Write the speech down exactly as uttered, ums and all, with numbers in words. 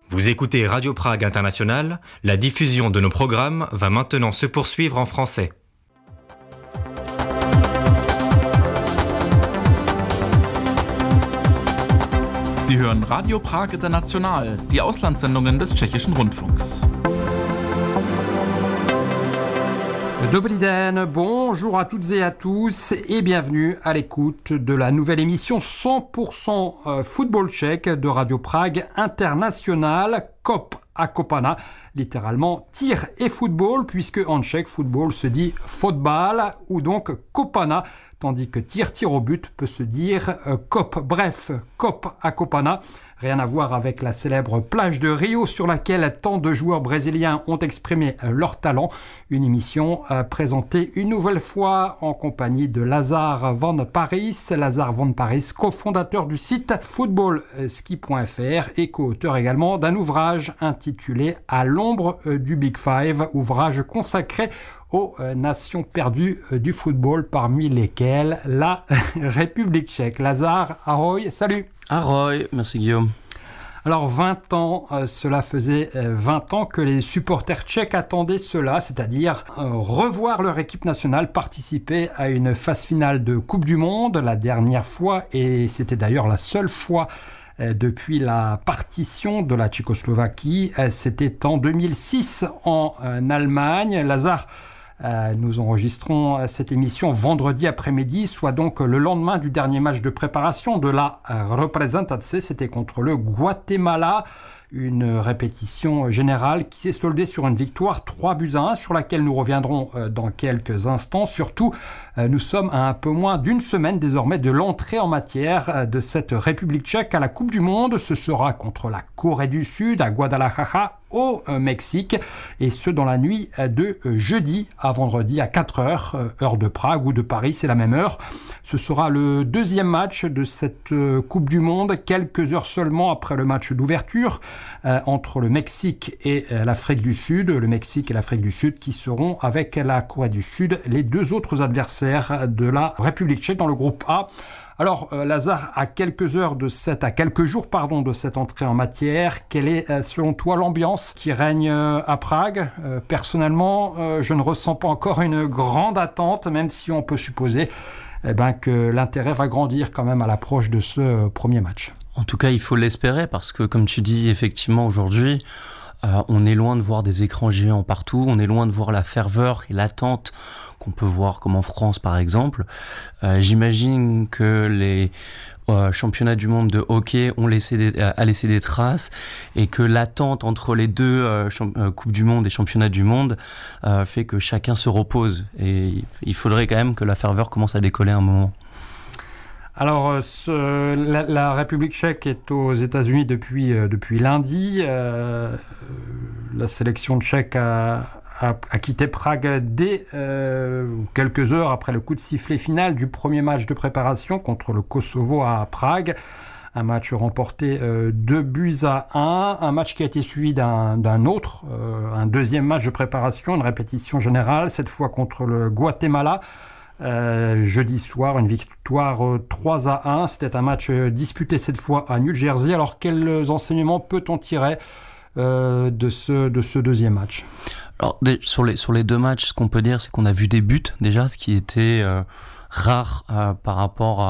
Vous écoutez Radio Prague International, la diffusion de nos programmes va maintenant se poursuivre en français. Sie hören Radio Prag International, die Auslandssendungen des tschechischen Rundfunks. Dobrý den, bonjour à toutes et à tous et bienvenue à l'écoute de la nouvelle émission cent pour cent football tchèque de Radio Prague International, Kop a Kopana, littéralement tir et football, puisque en tchèque football se dit fotbal ou donc Kopana, tandis que tir, tir au but peut se dire euh, Kop. Bref, Kop a Kopana, rien à voir avec la célèbre plage de Rio sur laquelle tant de joueurs brésiliens ont exprimé euh, leur talent. Une émission euh, présentée une nouvelle fois en compagnie de Lazare Van Parijs. Lazare Van Parijs, cofondateur du site football ski point f r et co-auteur également d'un ouvrage intitulé « À l'ombre euh, du Big Five », ouvrage consacré aux euh, nations perdues euh, du football, parmi lesquelles la République tchèque. Lazare, ahoy, salut. Ahoy, merci Guillaume. Alors vingt ans, euh, cela faisait euh, vingt ans que les supporters tchèques attendaient cela, c'est-à-dire euh, revoir leur équipe nationale participer à une phase finale de Coupe du Monde, la dernière fois, et c'était d'ailleurs la seule fois euh, depuis la partition de la Tchécoslovaquie, euh, c'était en deux mille six en euh, Allemagne. Lazare, Euh, nous enregistrons cette émission vendredi après-midi, soit donc le lendemain du dernier match de préparation de la euh, Reprezentace, c'était contre le Guatemala. Une répétition générale qui s'est soldée sur une victoire trois buts à un, sur laquelle nous reviendrons euh, dans quelques instants. Surtout, euh, nous sommes à un peu moins d'une semaine désormais de l'entrée en matière euh, de cette République tchèque à la Coupe du Monde. Ce sera contre la Corée du Sud à Guadalajara au euh, Mexique, et ce dans la nuit euh, de euh, jeudi à vendredi à quatre heures, euh, heure de Prague ou de Paris, c'est la même heure. Ce sera le deuxième match de cette euh, Coupe du Monde, quelques heures seulement après le match d'ouverture Euh, entre le Mexique et euh, l'Afrique du Sud. Le Mexique et l'Afrique du Sud qui seront, avec la Corée du Sud, les deux autres adversaires de la République tchèque dans le groupe A. Alors, euh, Lazare, à quelques heures de cette, à quelques jours, pardon, de cette entrée en matière, quelle est, euh, selon toi, l'ambiance qui règne euh, à Prague ? euh, Personnellement, euh, je ne ressens pas encore une grande attente, même si on peut supposer eh ben, que l'intérêt va grandir quand même à l'approche de ce euh, premier match. En tout cas, il faut l'espérer parce que, comme tu dis, effectivement, aujourd'hui, euh, on est loin de voir des écrans géants partout, on est loin de voir la ferveur et l'attente qu'on peut voir comme en France, par exemple. Euh, j'imagine que les euh, championnats du monde de hockey ont laissé des, euh, a laissé des traces et que l'attente entre les deux euh, champ- euh, Coupes du Monde et Championnats du Monde euh, fait que chacun se repose. Et il faudrait quand même que la ferveur commence à décoller un moment. Alors, ce, la, la République tchèque est aux États-Unis depuis, euh, depuis lundi. Euh, la sélection tchèque a, a, a quitté Prague dès euh, quelques heures après le coup de sifflet final du premier match de préparation contre le Kosovo à Prague. Un match remporté euh, deux buts à un, un match qui a été suivi d'un, d'un autre, euh, un deuxième match de préparation, une répétition générale, cette fois contre le Guatemala. Euh, jeudi soir, une victoire euh, trois à un. C'était un match euh, disputé cette fois à New Jersey. Alors, quels enseignements peut-on tirer euh, de, ce, de ce deuxième match ? Alors, sur les, sur les deux matchs, ce qu'on peut dire, c'est qu'on a vu des buts déjà, ce qui était euh, rare euh, par rapport à